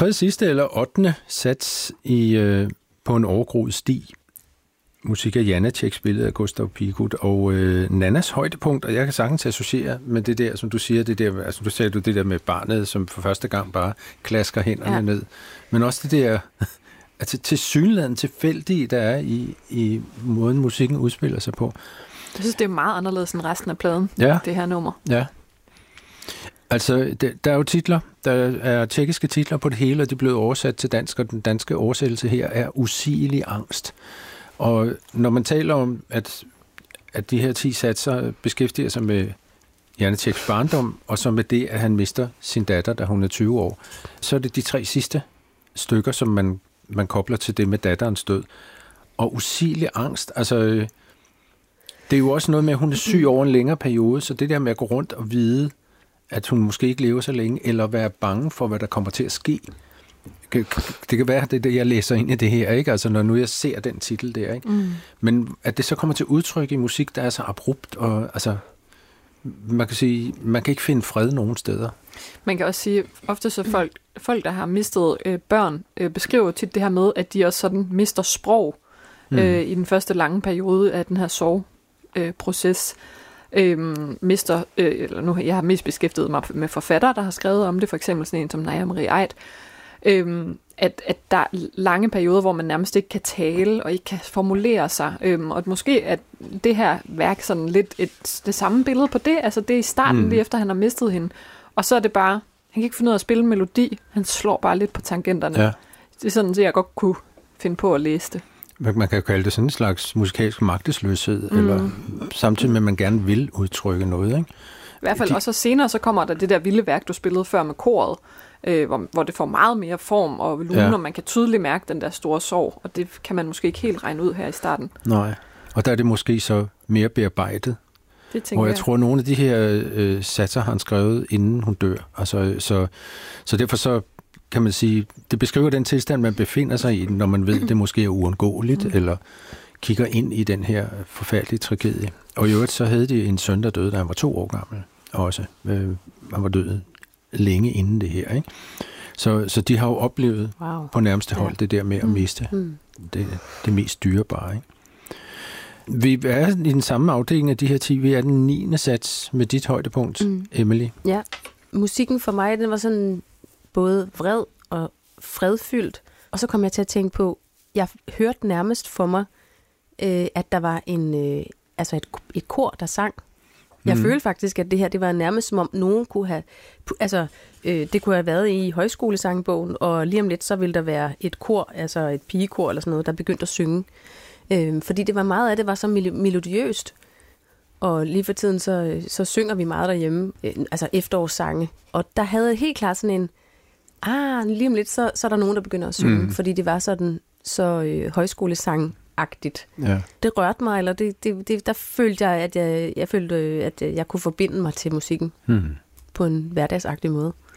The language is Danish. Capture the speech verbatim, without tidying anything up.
tredje sidste eller ottende sats i, øh, på en overgroet sti. Musik af Janáček, spillet af Gustav Pilgaard, og øh, Nannas højdepunkt, og jeg kan sagtens associere med det der, som du siger, det der, altså du sagde du det der med barnet, som for første gang bare klasker hænderne ja. ned, men også det der, altså tilsyneladende tilfældige, der er i, i måden musikken udspiller sig på. Jeg synes, det er meget anderledes end resten af pladen, ja. det her nummer. Ja. Altså, det, der er jo titler, der er tjekkiske titler på det hele, og de er blevet oversat til dansk, og den danske oversættelse her er Usigelig angst. Og når man taler om, at, at de her ti satser beskæftiger sig med Janáčeks barndom, og så med det, at han mister sin datter, da hun er tyve år, så er det de tre sidste stykker, som man, man kobler til det med datterens død. Og usigelig angst, altså det er jo også noget med, at hun er syg over en længere periode, så det der med at gå rundt og vide, at hun måske ikke lever så længe, eller være bange for, hvad der kommer til at ske. Det kan være, det er det, jeg læser ind i det her, ikke? Altså, når nu jeg ser den titel der, ikke? Mm. Men at det så kommer til udtryk i musik, der er så abrupt, og altså, man kan sige, man kan ikke finde fred nogen steder. Man kan også sige, ofte så folk, folk der har mistet øh, børn, øh, beskriver tit det her med, at de også sådan mister sprog øh, mm. i den første lange periode af den her sorgproces. Øh, Øhm, mister, øh, eller nu jeg har mest beskæftiget mig med forfattere, der har skrevet om det, for eksempel sådan en som Naja Marie Aidt, øhm, at, at der er lange perioder, hvor man nærmest ikke kan tale og ikke kan formulere sig, øhm, og at måske at det her værk sådan lidt et, det samme billede på det, altså det er i starten, mm. lige efter han har mistet hende, og så er det bare, han kan ikke finde ud af at spille en melodi, han slår bare lidt på tangenterne. Ja. Det er sådan, at jeg godt kunne finde på at læse det. Man kan jo kalde det sådan en slags musikalsk magtesløshed, mm. eller samtidig med, at man gerne vil udtrykke noget, ikke? I hvert fald, De... og så senere, så kommer der det der vilde værk, du spillede før med koret, øh, hvor, hvor det får meget mere form og volumen, ja. Og man kan tydeligt mærke den der store sorg, og det kan man måske ikke helt regne ud her i starten. Nej, og der er det måske så mere bearbejdet. Det tænker og jeg, jeg tror, at nogle af de her øh, satser har han skrevet, inden hun dør. Altså, så, så derfor så kan man sige, det beskriver den tilstand, man befinder sig i, når man ved, at det måske er uundgåeligt, mm. eller kigger ind i den her forfærdelige tragedie. Og i øvrigt så havde de en søn, der døde, da han var to år gammel også. Øh, han var død længe inden det her, ikke? Så, så de har jo oplevet wow. på nærmeste hold ja. det der med at miste mm. det, det mest dyrebare, ikke? Vi er i den samme afdeling af de her ti. Vi er den niende sats med dit højdepunkt, mm. Emily. Ja, musikken for mig, den var sådan både vred og fredfyldt. Og så kom jeg til at tænke på, jeg hørte nærmest for mig, øh, at der var en, øh, altså et, et kor, der sang. Jeg mm. følte faktisk, at det her, det var nærmest som om nogen kunne have, altså øh, det kunne have været i højskolesangbogen, og lige om lidt, så ville der være et kor, altså et pigekor eller sådan noget, der begyndte at synge. Øh, fordi det var meget af det, var så melodiøst. Og lige for tiden, så, så synger vi meget derhjemme, øh, altså efterårssange. Og der havde helt klart sådan en, ah, lige om lidt, så, så er der nogen, der begynder at synge, mm. fordi det var sådan så øh, højskolesang-agtigt. Ja. Det rørte mig, eller det, det, det, der følte jeg, at jeg, jeg følte, at jeg kunne forbinde mig til musikken mm. på en hverdagsagtig måde.